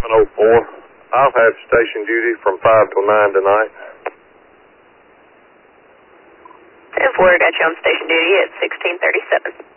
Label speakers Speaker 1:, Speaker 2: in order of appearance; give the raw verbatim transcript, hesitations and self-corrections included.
Speaker 1: oh four. I'll have station duty from five till nine tonight.
Speaker 2: ten four, got you on station duty at sixteen thirty-seven.